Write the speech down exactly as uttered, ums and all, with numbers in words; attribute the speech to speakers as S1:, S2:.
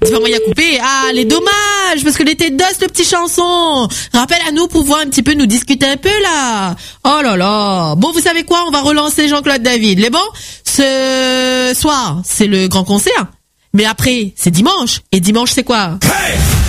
S1: c'est pas moyen à couper. Ah, les dommages, parce que l'été d'os, le petit chanson. Rappelle à nous pour voir un petit peu, nous discuter un peu, là. Oh là là. Bon, vous savez quoi? On va relancer Jean-Claude David. Les bons? Ce soir, c'est le grand concert. Mais après, c'est dimanche. Et dimanche, c'est quoi? Hey!